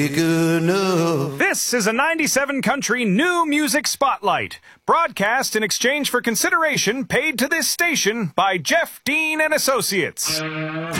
Good enough. This is a 97 country new music spotlight, broadcast in exchange for consideration paid to this station by Jeff Dean and Associates.